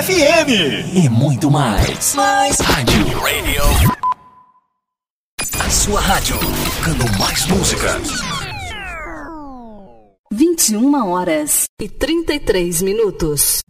FM e muito mais. Rádio Radio. A sua rádio tocando mais música. 21h33.